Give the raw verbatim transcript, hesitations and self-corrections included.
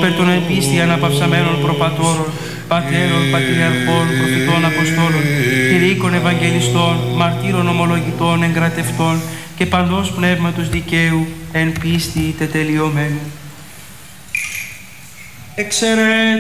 υπέρ των επίστη αναπαυσαμένων προπατώρων, πατέρων, πατριαρχών, προφητών, αποστόλων, κηρύκων, ευαγγελιστών, μαρτύρων, ομολογητών, εγκρατευτών και παντός πνεύματος δικαίου, εν πίστη τετελειωμένου. Εξαιρέτω